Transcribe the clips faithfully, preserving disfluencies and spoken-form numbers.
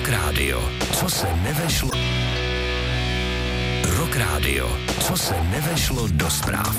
Rock Radio, co se nevešlo. Rock Radio, co se nevešlo do zpráv.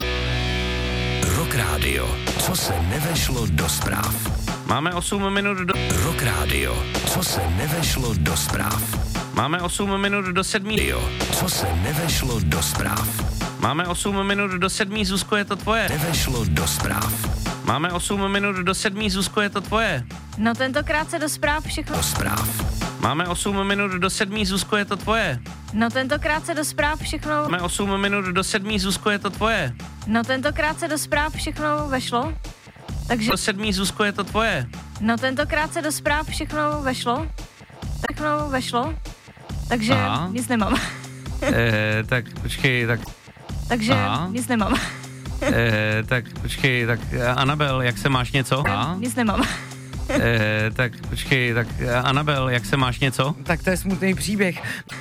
Rock Radio, co se nevešlo do zpráv. Máme osm minut do... Rock Radio, co se nevešlo do zpráv. Máme osm minut do sedmí. Radio, co se nevešlo do zpráv. Máme osm minut do sedmí, Zuzko, je to tvoje. Nevešlo do zpráv. Máme osm minut do sedmí, Zuzko, je to tvoje. No tentokrát se do zpráv všechno... Do zpráv. Máme osm minut do sedmí, Zuzko, je to tvoje. No tentokrát se do zpráv všechno... Máme osm minut do sedmí, Zuzko, je to tvoje. No tentokrát se do zpráv všechno vešlo. Takže... Do sedmí, Zuzko, je to tvoje. No tentokrát se do zpráv všechno vešlo. Všechno vešlo. Takže Aha. nic nemám. Eh, tak počkej, tak... Takže Aha. nic nemám. Eh, tak počkej, tak Anabel, jak se máš něco? Aha. Nic nemám. Eh, tak počkej, tak Anabel, jak se máš něco? Tak to je smutný příběh.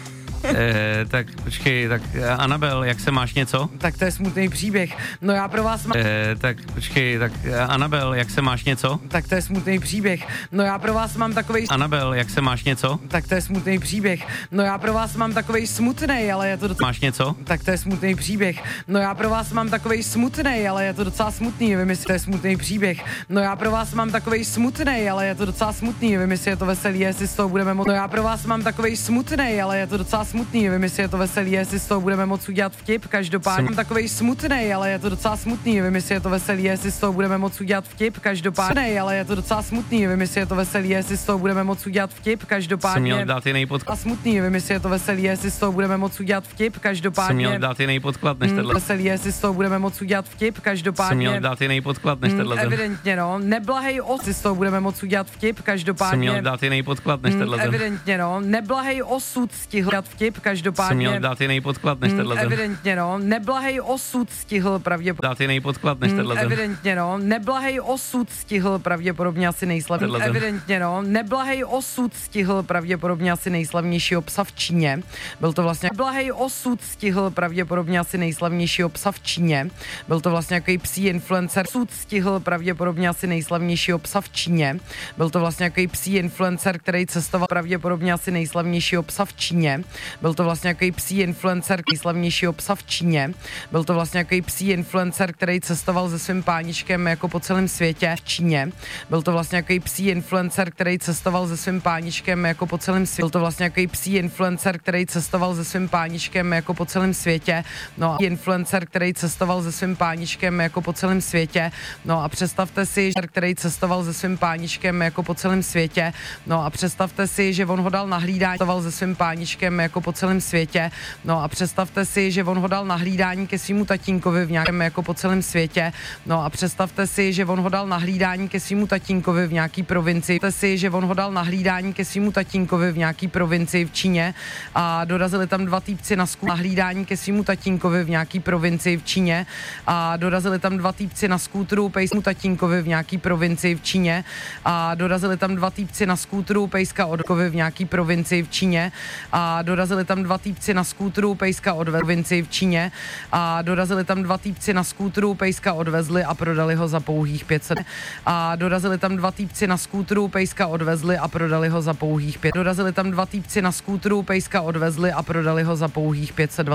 Eh, tak počkej, tak Anabel, jak se máš něco? Tak to je smutný příběh. No já pro vás mám... Eh, tak počkej, tak Anabel, jak se máš něco? Tak to je smutný příběh. No já pro vás mám takovej... Anabel, jak se máš něco? Tak to je smutný příběh. No já pro vás mám takovej smutnej, ale je to docela... Máš něco? Tak to je smutný příběh. No já pro vás mám takovej smutnej, ale je to docela smutný, nevím, jestli to je smutný příběh. No já pro vás mám takovej smutnej, ale je to docela smutný, nevím, jestli je to veselý, jestli z toho budeme moc... No já pro vás mám takovej smutnej, ale je to docela smutný, nevím, jestli je to veselý, jestli z toho budeme moc udělat vtip. Každopádně mám takovej smutnej, ale je to docela smutný, nevím, jestli je to veselý, jestli z toho budeme moc udělat vtip. Každopádně, ale je to docela smutný, nevím, jestli je to veselý, jestli z toho budeme moc udělat vtip. Každopádně. Jsem měl dát jiný podklad. A smutný, nevím, jestli je to veselý, jestli z toho budeme moc udělat vtip. Každopádně. Jsem měl dát jiný podklad než tenhle. Veselý, jestli z toho budeme moc udělat vtip. Každopádně. Jsem měl dát jiný podklad než tenhle. Evidentně, no. Neblahej osud, z toho budeme moc udělat vtip. Každopádně. Jsem měl dát jiný podklad než tenhle. Evidentně, no. Neblahej osud stihl dát vtip. Každopádně. Jsem měl dát jiný podklad než tenhle. Evidentně, no. Neblahej osud stihl pravděpodobně. Dát jiný podklad než tenhle. Evidentně, no. Neblahej osud stihl pravděpodobně asi nejslavnější. Evidentně, no. Neblahej osud stihl pravděpodobně asi nejslavnějšího psa v Číně. Byl to vlastně Neblahej osud stihl pravděpodobně asi nejslavnějšího psa v Číně. Byl to vlastně jaký psí influencer. Osud stihl pravděpodobně asi nejslavnějšího psa v Číně. Byl to vlastně jaký psí influencer, který cestoval pravděpodobně asi nejslavnějšího psa v Číně. Byl to vlastně jaký psí influencer, nejslavnějšího psa v Číně. Byl to vlastně jaký psí influencer, který cestoval se svým páničkem jako po celém světě v Číně. Byl to vlastně jaký psí influencer, který cestoval se svým páničkem jako po celém světě. Byl to vlastně jaký psí influencer, který cestoval se svým páničkem jako po celém světě. No a influencer, který cestoval se svým páničkem jako po celém světě. No a představte si, že který cestoval se svým páničkem jako po celém světě. No a představte si, že on ho dal na hlídání, cestoval se svým páničkem jako po celém světě. No a představte si, že on ho dal na hlídání ke svýmu tatínkovi v nějakém jako po celém světě. No a představte si, že on ho dal na hlídání ke svýmu tatínkovi v nějaký provincii. Představte si, že on ho dal na hlídání ke svýmu tatínkovi v nějaký provincii v Číně a dorazili tam dva týpci na skútru na hlídání ke svýmu tatínkovi v nějaký provincii v Číně a dorazili tam dva týpci na skútru pejsmu tatínkovi v nějaký provincii v Číně a dorazili tam dva týpci na skútru pejska odkovi v nějaký provincii v Číně a dorazili tam dva týpci na skútru pejska odvezli provincii v Číně a dorazili tam dva týpci na skútru pejska odvezli a prodali ho za pouhých pět set a dorazili tam dva týpci na skútru pejska odvezli a prodali ho za pouhých pět dorazili tam dva týpci na skútru pejska odvezli a prodali ho za pouhých pět set